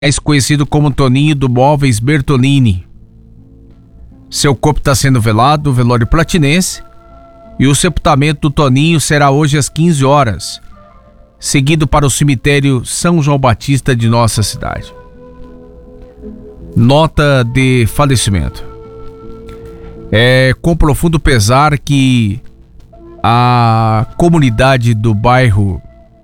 mais conhecido como Toninho do Móveis Bertolini. Seu corpo está sendo velado no velório platinense e o sepultamento do Toninho será hoje às 15 horas, seguido para o cemitério São João Batista de nossa cidade. Nota de falecimento. É com profundo pesar que a comunidade do bairro